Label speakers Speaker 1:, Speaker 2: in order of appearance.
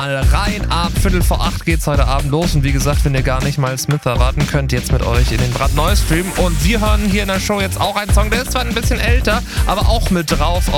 Speaker 1: mal rein. Ab 7:45 geht's heute Abend los. Und wie gesagt, wenn ihr gar nicht mal Smith erwarten könnt, jetzt mit euch in den brandneuen Stream. Und wir hören hier in der Show jetzt auch einen Song, der ist zwar ein bisschen älter, aber auch mit drauf